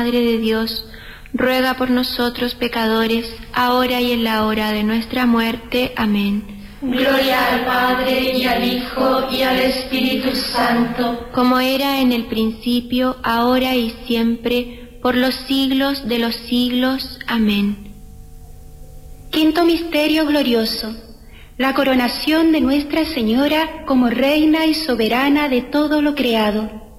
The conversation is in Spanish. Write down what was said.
Madre de Dios, ruega por nosotros pecadores, ahora y en la hora de nuestra muerte. Amén. Gloria al Padre, y al Hijo, y al Espíritu Santo, como era en el principio, ahora y siempre, por los siglos de los siglos. Amén. Quinto misterio glorioso: la coronación de Nuestra Señora como Reina y Soberana de todo lo creado.